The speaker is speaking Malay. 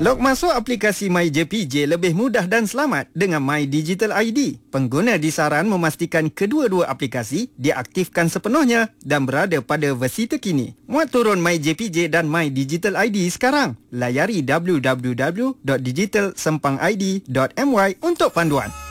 Log masuk aplikasi MyJPJ lebih mudah dan selamat dengan My Digital ID. Pengguna disaran memastikan kedua-dua aplikasi diaktifkan sepenuhnya dan berada pada versi terkini. Muat turun MyJPJ dan My Digital ID sekarang. Layari www.digitalsempangid.my untuk panduan.